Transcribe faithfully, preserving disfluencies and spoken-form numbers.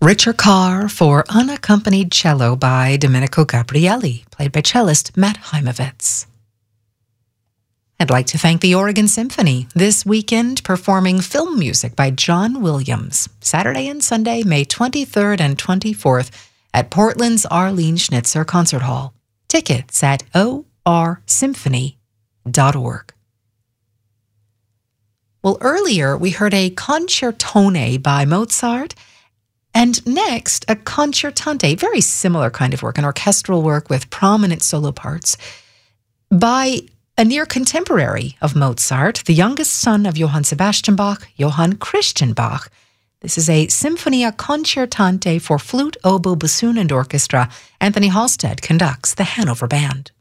Richer Car for unaccompanied cello by Domenico Gabrielli, played by cellist Matt Heimovitz. I'd like to thank the Oregon Symphony, this weekend performing film music by John Williams, Saturday and Sunday, May twenty-third and twenty-fourth at Portland's Arlene Schnitzer Concert Hall. Tickets at o r symphony dot org. Well, earlier we heard a concertone by Mozart, and next a concertante, very similar kind of work, an orchestral work with prominent solo parts, by a near contemporary of Mozart, the youngest son of Johann Sebastian Bach, Johann Christian Bach. This is a Symphonia Concertante for flute, oboe, bassoon, and orchestra. Anthony Halstead conducts the Hanover Band.